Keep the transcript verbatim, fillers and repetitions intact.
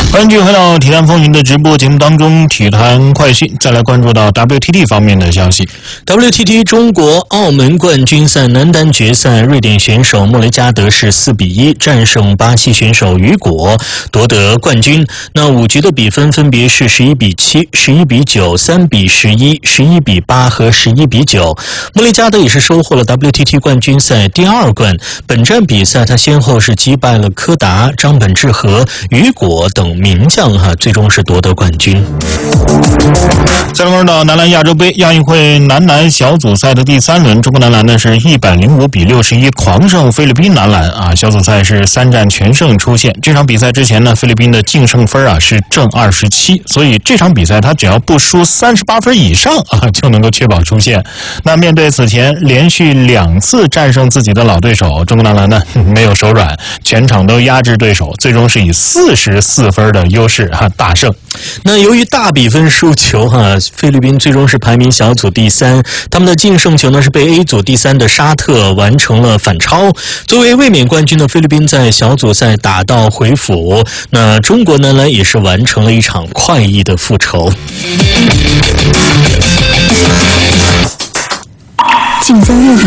欢迎继续回到体坛风云的直播节目当中，体坛快讯，再来关注到 W T T 方面的消息。 W T T 中国澳门冠军赛男单决赛，瑞典选手莫雷加德是四比一战胜巴西选手雨果，夺得冠军。那五局的比分分别是十一比七、十一比九、三比十一、十一比八和十一比九。莫雷加德也是收获了 W T T 冠军赛第二冠。本站比赛，他先后是击败了柯达、张本智和、雨果等名将哈，最终是夺得冠军。 再来关注到男篮亚洲杯亚运会男篮小组赛的第三轮，中国男篮呢是一百零五比六十一狂胜菲律宾男篮啊，小组赛是三战全胜出线。这场比赛之前呢，菲律宾的净胜分啊是正二十七，所以这场比赛他只要不输三十八分以上啊，就能够确保出线。那面对此前连续两次战胜自己的老对手，中国男篮呢没有手软，全场都压制对手，最终是以四十四分的优势哈大胜。 那由于大比分输球哈，菲律宾最终是排名小组第三，他们的净胜球呢是被 A 组第三的沙特完成了反超。作为卫冕冠军的菲律宾在小组赛打道回府，那中国男篮也是完成了一场快意的复仇。 请将右手